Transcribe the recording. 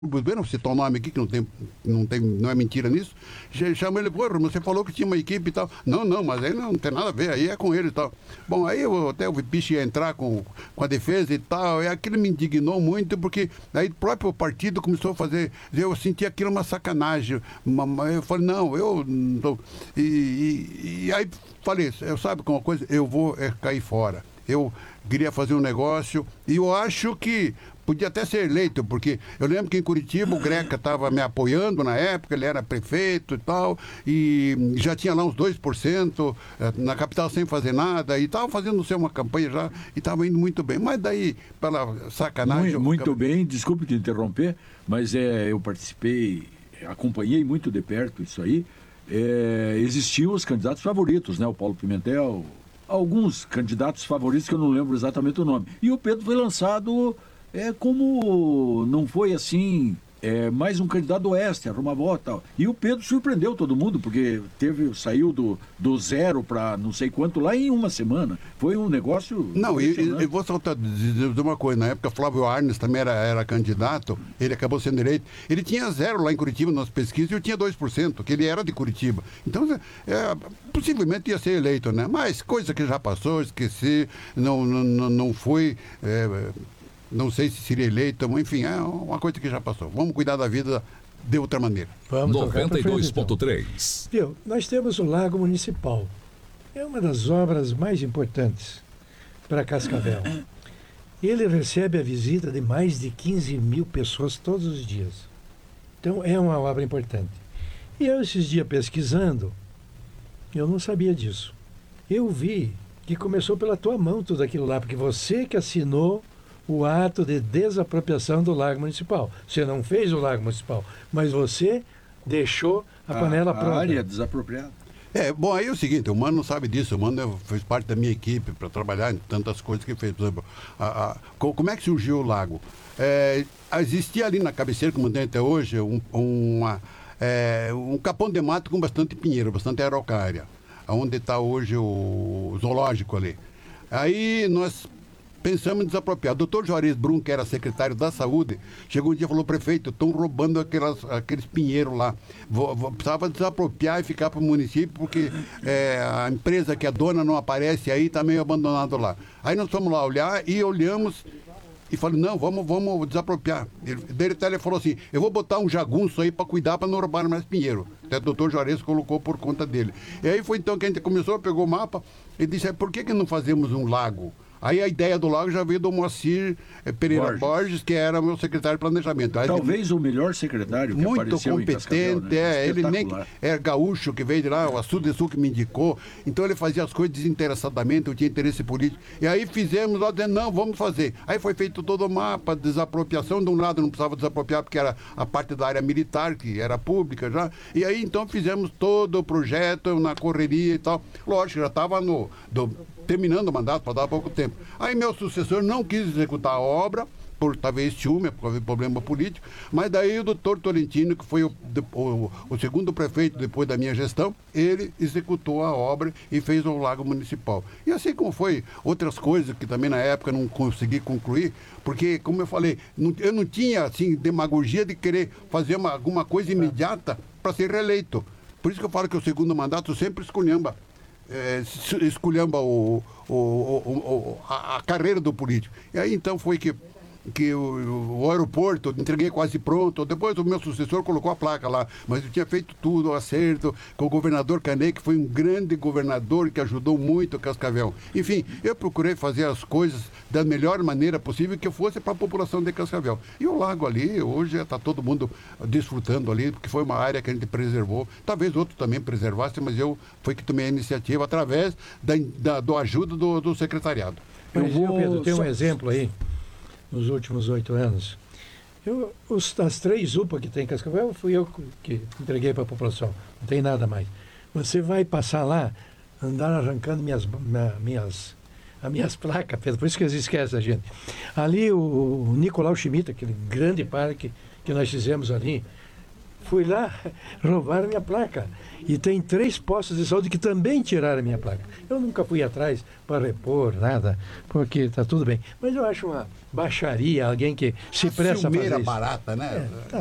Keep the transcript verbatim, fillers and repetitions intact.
Bueno, citar o nome aqui, que não tem, não tem, não é mentira nisso, chama ele, porra, você falou que tinha uma equipe e tal. Não, não, mas aí não tem nada a ver, aí é com ele e tal. Bom, aí eu até o Piche ia entrar com, com a defesa e tal, e aquilo me indignou muito, porque aí o próprio partido começou a fazer, eu senti aquilo uma sacanagem. Uma, eu falei, não, eu não. E, e, e aí falei, eu sabe com uma coisa, eu vou é, cair fora. Eu queria fazer um negócio e eu acho que podia até ser eleito, porque eu lembro que em Curitiba o Greca estava me apoiando na época, ele era prefeito e tal, e já tinha lá uns dois por cento na capital sem fazer nada, e estava fazendo uma campanha já, e estava indo muito bem. Mas daí, pela sacanagem... Muito, muito eu... bem, desculpe te interromper, mas é, eu participei, acompanhei muito de perto isso aí. É, existiam os candidatos favoritos, né? O Paulo Pimentel, alguns candidatos favoritos que eu não lembro exatamente o nome. E o Pedro foi lançado... É como não foi assim, é, mais um candidato do Oeste, arruma voto e tal. E o Pedro surpreendeu todo mundo, porque teve, saiu do, do zero para não sei quanto lá em uma semana. Foi um negócio... Não, e, e vou só dizer uma coisa, na época Flávio Arnes também era, era candidato, ele acabou sendo eleito. Ele tinha zero lá em Curitiba nas pesquisas e eu tinha dois por cento, que ele era de Curitiba. Então, é, possivelmente ia ser eleito, né? Mas coisa que já passou, esqueci, não, não, não foi... É, não sei se seria eleito, enfim, é uma coisa que já passou. Vamos cuidar da vida de outra maneira. Vamos noventa e dois ponto três. Viu, nós temos o Lago Municipal. É uma das obras mais importantes para Cascavel. Ele recebe a visita de mais de quinze mil pessoas todos os dias. Então, é uma obra importante. E eu, esses dias pesquisando, eu não sabia disso. Eu vi que começou pela tua mão tudo aquilo lá, porque você que assinou o ato de desapropriação do Lago Municipal. Você não fez o Lago Municipal, mas você deixou a, a panela pronta. A área desapropriada. É, bom, aí é o seguinte, o Mano não sabe disso, o Mano fez parte da minha equipe para trabalhar em tantas coisas que fez. Por exemplo, a, a, como é que surgiu o lago? É, existia ali na cabeceira, como tem até hoje, um, uma, é, um capão de mato com bastante pinheiro, bastante araucária, onde está hoje o zoológico ali. Aí nós... pensamos em desapropriar. O doutor Juarez Brum, que era secretário da Saúde, chegou um dia e falou, prefeito, estão roubando aquelas, aqueles pinheiros lá. Vou, vou, precisava desapropriar e ficar para o município, porque é, a empresa que é dona não aparece aí, está meio abandonado lá. Aí nós fomos lá olhar e olhamos e falei, não, vamos, vamos desapropriar. Ele, daí ele falou assim, eu vou botar um jagunço aí para cuidar, para não roubar mais pinheiro. Até o doutor Juarez colocou por conta dele. E aí foi então que a gente começou, pegou o mapa e disse, por que que não fazemos um lago? Aí a ideia do lago já veio do Moacir Pereira Borges, Borges que era meu secretário de planejamento. Aí talvez ele, o melhor secretário que muito apareceu competente, em Cascavel, né? é, ele nem é gaúcho que veio de lá, o Açude do Sul que me indicou. Então ele fazia as coisas desinteressadamente, eu tinha interesse político. E aí fizemos lá dizendo, não, vamos fazer. Aí foi feito todo o mapa de desapropriação. De um lado não precisava desapropriar porque era a parte da área militar, que era pública já. E aí então fizemos todo o projeto na correria e tal. Lógico, já estava no... Do, terminando o mandato, faltava pouco tempo. Aí meu sucessor não quis executar a obra, por talvez ciúme, por causa de problema político, mas daí o doutor Tolentino, que foi o, o, o segundo prefeito depois da minha gestão, ele executou a obra e fez o Lago Municipal. E assim como foi outras coisas que também na época não consegui concluir, porque, como eu falei, não, eu não tinha assim, demagogia de querer fazer uma, alguma coisa imediata para ser reeleito. Por isso que eu falo que o segundo mandato sempre esculhamba. É, esculhamba o, o, o, o, a, a carreira do político. E aí então foi que, que o, o aeroporto entreguei quase pronto. Depois o meu sucessor colocou a placa lá, mas eu tinha feito tudo, o acerto com o governador Canet, que foi um grande governador que ajudou muito Cascavel. Enfim, eu procurei fazer as coisas da melhor maneira possível que fosse para a população de Cascavel. E o lago ali, hoje está todo mundo desfrutando ali, porque foi uma área que a gente preservou. Talvez outro também preservasse, mas eu foi que tomei a iniciativa através da, da do ajuda do, do secretariado. Eu mas, vou... Pedro, tem um exemplo aí, nos últimos oito anos. Eu, os, as três U P A que tem em Cascavel, fui eu que entreguei para a população. Não tem nada mais. Você vai passar lá, andar arrancando minhas... minhas as minhas placas, Pedro, por isso que eles esquecem a gente. Ali o, o Nicolau Schmidt, aquele grande parque que nós fizemos ali, Fui lá, roubaram minha placa. E tem três postos de saúde que também tiraram minha placa. Eu nunca fui atrás para repor nada, porque está tudo bem. Mas eu acho uma baixaria alguém que se A presta a fazer ciumeira isso. barata, né? É, tá